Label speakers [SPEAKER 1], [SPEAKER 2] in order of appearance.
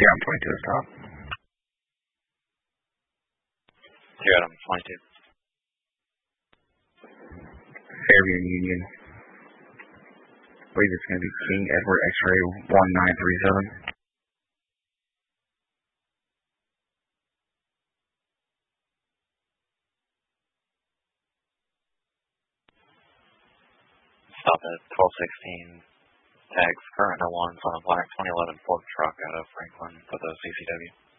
[SPEAKER 1] Yeah, I'm 22 to stop.
[SPEAKER 2] Yeah, I'm 22.
[SPEAKER 1] Fairview Union. I believe it's going to be King Edward X-ray 1937.
[SPEAKER 2] Stop at 1216. Tags current no ones on a black 2011 Ford truck out of Franklin for the CCW.